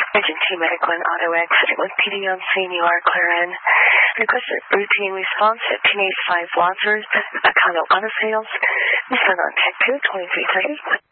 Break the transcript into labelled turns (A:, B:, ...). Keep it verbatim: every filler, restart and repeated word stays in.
A: Agent T Medical and Auto Accident with P D on scene. You are clear in. Requested routine response at ten eighty-five Lazarus, Econo Auto Sales. This is on Tech two, twenty-three thirty.